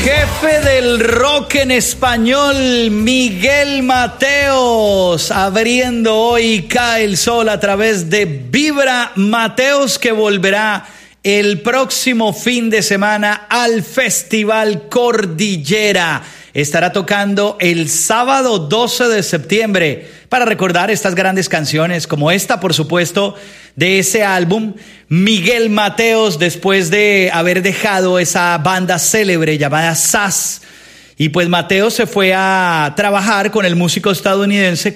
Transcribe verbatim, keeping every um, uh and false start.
jefe del rock en español, Miguel Mateos, abriendo hoy Cae el Sol a través de Vibra. Mateos, que volverá el próximo fin de semana al Festival Cordillera. Estará tocando el sábado doce de septiembre para recordar estas grandes canciones, como esta, por supuesto, de ese álbum. Miguel Mateos, después de haber dejado esa banda célebre llamada S A S, y pues Mateos se fue a trabajar con el músico estadounidense